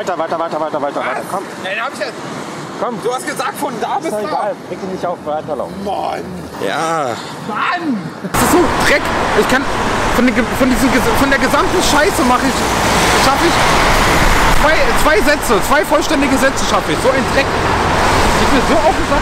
Weiter. Komm. Nein, hab ich jetzt. Komm. Du hast gesagt, von da bis da. Egal, reg dich nicht auf, weiterlaufen. Mann. Ja. Mann. Das ist so Dreck. Ich kann von der gesamten Scheiße schaffe ich zwei Sätze, 2 vollständige Sätze schaffe ich. So ein Dreck. Ich bin so auf den Sack